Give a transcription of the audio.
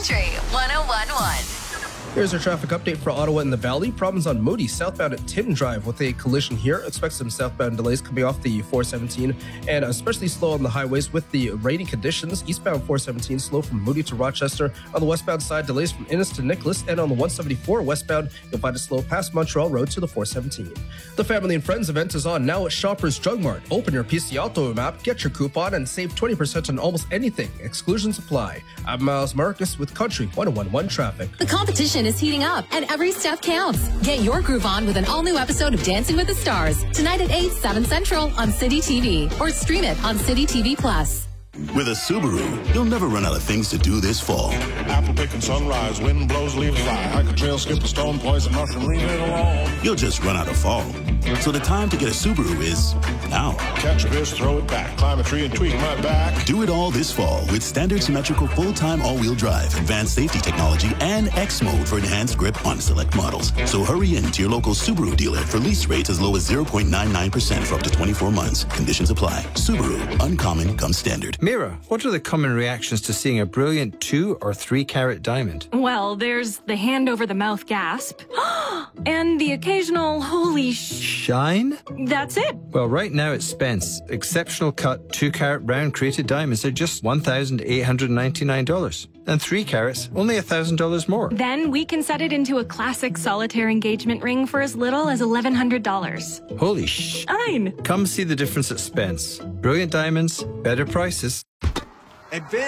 Country 101.1. Here's our traffic update for Ottawa and the Valley. Problems on Moody southbound at Tim Drive with a collision here. Expect some southbound delays coming off the 417 and especially slow on the highways with the rainy conditions. Eastbound 417 slow from Moody to Rochester. On the westbound side, delays from Innis to Nicholas, and on the 174 westbound, you'll find it slow past Montreal Road to the 417. The Family and Friends event is on now at Shoppers Drug Mart. Open your PC Auto app, get your coupon, and save 20% on almost anything. Exclusions apply. I'm Miles Marcus with Country 101.1 Traffic. The competition is heating up, and every step counts. Get your groove on with an all-new episode of Dancing with the Stars. Tonight at 8, 7 Central on City TV. Or stream it on City TV Plus. With a Subaru, you'll never run out of things to do this fall. Apple picking sunrise, wind blows, leaves fly. Hike a trail, skip a stone, poison mushroom, leave it alone. You'll just run out of fall. So the time to get a Subaru is now. Catch a fish, throw it back, climb a tree and tweak my back. Do it all this fall with standard symmetrical full-time all-wheel drive, advanced safety technology, and X mode for enhanced grip on select models. So hurry in to your local Subaru dealer for lease rates as low as 0.99% for up to 24 months. Conditions apply. Subaru, uncommon comes standard. Mira, what are the common reactions to seeing a brilliant 2 or 3 carat diamond? Well, there's the hand over the mouth gasp and the occasional holy shine. That's it. Well, right now at Spence, exceptional cut 2 carat round crated diamonds are just $1,899. And 3 carats, only $1,000 more. Then we can set it into a classic solitaire engagement ring for as little as $1,100. Holy shine. Come see the difference at Spence. Brilliant diamonds, better prices.